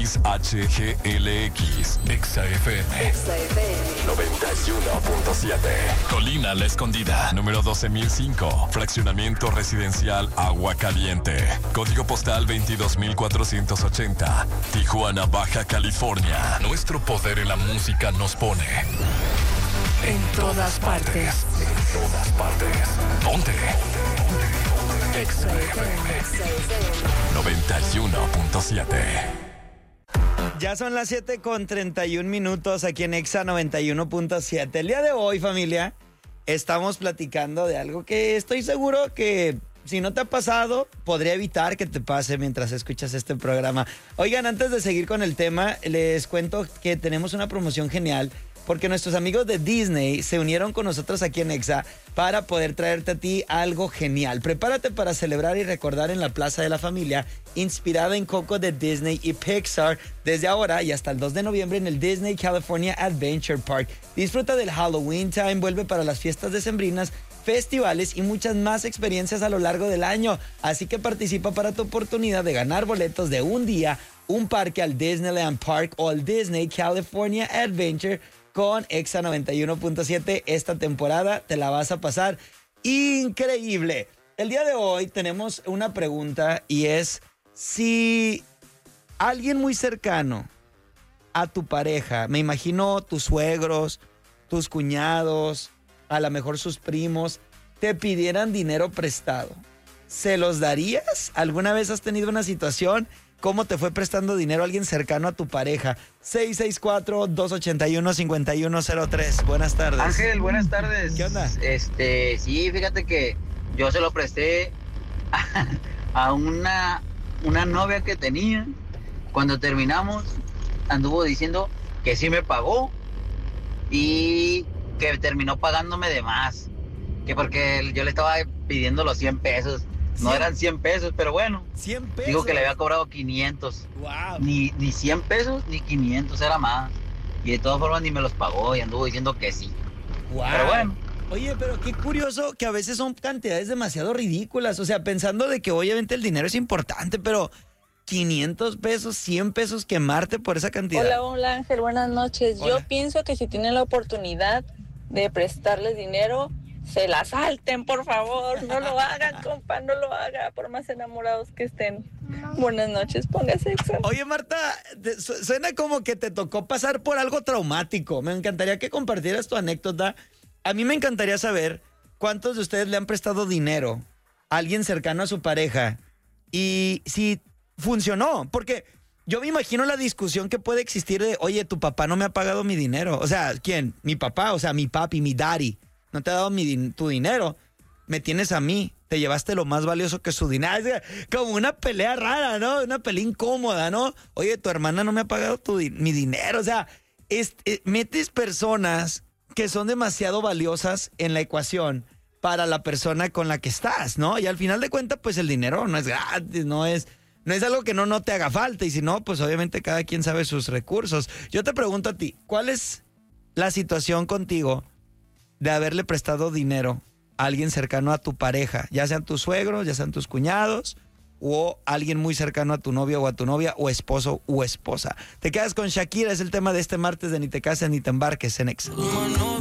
XHGLX, Exa FM 91.7. Colina La Escondida, número 12.005. Fraccionamiento residencial Agua Caliente. Código postal 22.480. Tijuana, Baja California. Nuestro poder en la música nos pone en todas partes. En todas partes. Ponte. Exa FM 91.7. Ya son las 7:31 aquí en Exa 91.7. El día de hoy, familia, estamos platicando de algo que estoy seguro que si no te ha pasado, podría evitar que te pase mientras escuchas este programa. Oigan, antes de seguir con el tema, les cuento que tenemos una promoción genial porque nuestros amigos de Disney se unieron con nosotros aquí en Exa para poder traerte a ti algo genial. Prepárate para celebrar y recordar en la Plaza de la Familia, inspirada en Coco de Disney y Pixar, desde ahora y hasta el 2 de noviembre en el Disney California Adventure Park. Disfruta del Halloween Time, vuelve para las fiestas decembrinas, festivales y muchas más experiencias a lo largo del año. Así que participa para tu oportunidad de ganar boletos de un día, un parque al Disneyland Park o al Disney California Adventure con Exa 91.7. Esta temporada te la vas a pasar increíble. El día de hoy tenemos una pregunta y es si alguien muy cercano a tu pareja, me imagino tus suegros, tus cuñados, a lo mejor sus primos, te pidieran dinero prestado, ¿se los darías? ¿Alguna vez has tenido una situación? ¿Cómo te fue prestando dinero a alguien cercano a tu pareja? 664-281-5103. Buenas tardes. Ángel, buenas tardes. ¿Qué onda? Sí, fíjate que yo se lo presté a una novia que tenía. Cuando terminamos, anduvo diciendo que sí me pagó y que terminó pagándome de más. Que porque yo le estaba pidiendo los 100 pesos. No 100. Eran 100 pesos, pero bueno. 100 pesos. Digo que le había cobrado 500. Wow. Ni 100 pesos ni 500, era más. Y de todas formas ni me los pagó y anduvo diciendo que sí. Wow. Pero bueno. Oye, pero qué curioso que a veces son cantidades demasiado ridículas. O sea, pensando de que obviamente el dinero es importante, pero 500 pesos, 100 pesos, quemarte por esa cantidad. Hola Ángel, buenas noches. Hola. Yo pienso que si tienen la oportunidad de prestarles dinero, se la salten, por favor. No lo hagan, compa, no lo haga, por más enamorados que estén. Buenas noches, póngase Exa. Oye, Marta, suena como que te tocó pasar por algo traumático. Me encantaría que compartieras tu anécdota. A mí me encantaría saber cuántos de ustedes le han prestado dinero a alguien cercano a su pareja y si funcionó. Porque yo me imagino la discusión que puede existir de, oye, tu papá no me ha pagado mi dinero. O sea, ¿quién? Mi papá, o sea, mi papi, mi daddy. No te ha dado tu dinero, me tienes a mí, te llevaste lo más valioso que su dinero. Es como una pelea rara, ¿no? Una pelea incómoda, ¿no? Oye, tu hermana no me ha pagado mi dinero. O sea, metes personas que son demasiado valiosas en la ecuación para la persona con la que estás, ¿no? Y al final de cuentas, pues el dinero no es gratis, no es algo que no te haga falta. Y si no, pues obviamente cada quien sabe sus recursos. Yo te pregunto a ti, ¿cuál es la situación contigo de haberle prestado dinero a alguien cercano a tu pareja, ya sean tus suegros, ya sean tus cuñados o alguien muy cercano a tu novio o a tu novia o esposo o esposa? Te quedas con Shakira, es el tema de este martes de Ni te cases ni te embarques en Exa.